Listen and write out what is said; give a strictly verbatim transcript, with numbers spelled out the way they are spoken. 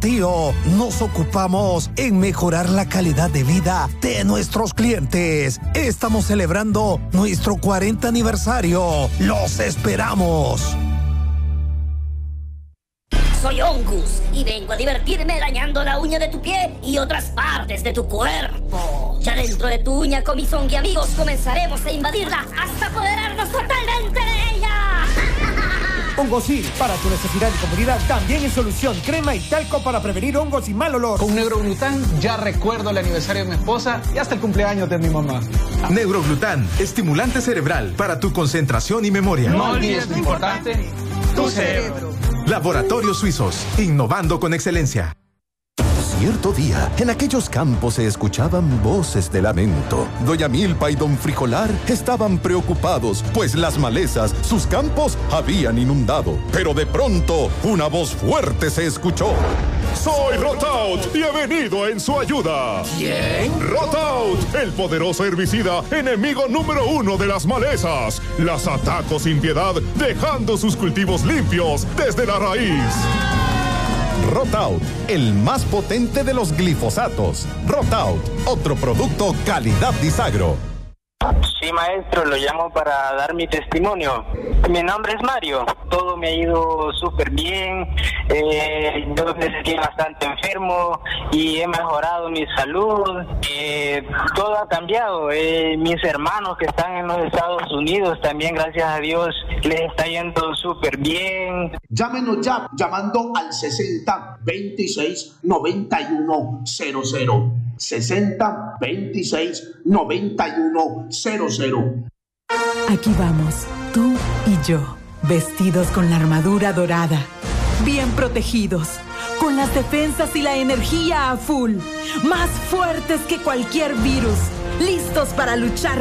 Tío, nos ocupamos en mejorar la calidad de vida de nuestros clientes. Estamos celebrando nuestro cuarenta aniversario. ¡Los esperamos! Soy Ongus y vengo a divertirme dañando la uña de tu pie y otras partes de tu cuerpo. Ya dentro de tu uña con mis Ongi amigos comenzaremos a invadirla hasta apoderarnos totalmente de ella. Hongosil, para tu necesidad de comodidad, también es solución. Crema y talco para prevenir hongos y mal olor. Con Neuroglután ya recuerdo el aniversario de mi esposa y hasta el cumpleaños de mi mamá. Neuroglután, estimulante cerebral para tu concentración y memoria. No olvides lo importante, tu cerebro. Laboratorios Suizos, innovando con excelencia. Cierto día, en aquellos campos se escuchaban voces de lamento. Doña Milpa y Don Frijolar estaban preocupados, pues las malezas sus campos habían inundado. Pero de pronto, una voz fuerte se escuchó. Soy Rotaut y he venido en su ayuda. ¿Quién? Rotaut, el poderoso herbicida, enemigo número uno de las malezas. Las ataco sin piedad, dejando sus cultivos limpios desde la raíz. Rotaut, el más potente de los glifosatos. Rotaut, otro producto calidad Disagro. Sí, maestro, lo llamo para dar mi testimonio. Mi nombre es Mario. Todo me ha ido súper bien. Eh, yo me sentí bastante enfermo y he mejorado mi salud. Eh, todo ha cambiado. Eh, mis hermanos que están en los Estados Unidos también, gracias a Dios, les está yendo súper bien. Llámenos ya llamando al sesenta veintiséis noventa y uno cero cero. sesenta veintiséis noventa y uno cero cero. Aquí vamos, tú y yo, vestidos con la armadura dorada, bien protegidos, con las defensas y la energía a full, más fuertes que cualquier virus, listos para luchar